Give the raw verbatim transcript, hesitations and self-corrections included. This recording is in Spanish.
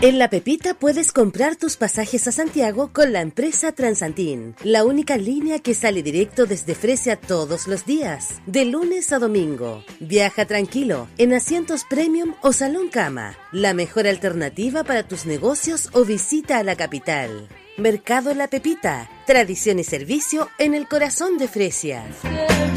En La Pepita puedes comprar tus pasajes a Santiago con la empresa Transantin, la única línea que sale directo desde Fresia todos los días, de lunes a domingo. Viaja tranquilo, en asientos premium o salón cama, la mejor alternativa para tus negocios o visita a la capital. Mercado La Pepita, tradición y servicio en el corazón de Fresia.